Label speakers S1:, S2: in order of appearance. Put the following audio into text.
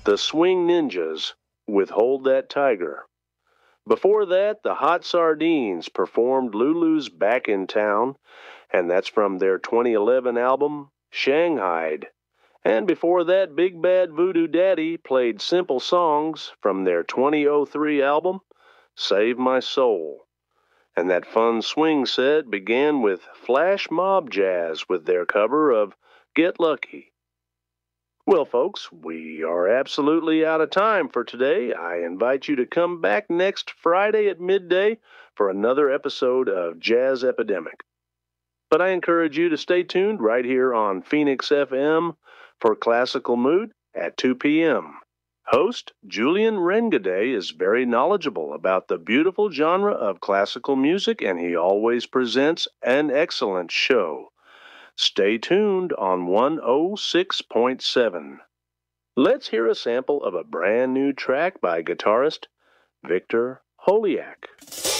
S1: the Swing Ninjas with Hold That Tiger. Before that, the Hot Sardines performed Lulu's Back in Town, and that's from their 2011 album, Shanghaied. And before that, Big Bad Voodoo Daddy played Simple Songs from their 2003 album, Save My Soul. And that fun swing set began with Flash Mob Jazz with their cover of Get Lucky. Well, folks, we are absolutely out of time for today. I invite you to come back next Friday at midday for another episode of Jazz Epidemic. But I encourage you to stay tuned right here on Phoenix FM for Classical Mood at 2 p.m. Host Julian Rengaday is very knowledgeable about the beautiful genre of classical music, and he always presents an excellent show. Stay tuned on 106.7. Let's hear a sample of a brand new track by guitarist Victor Holiak.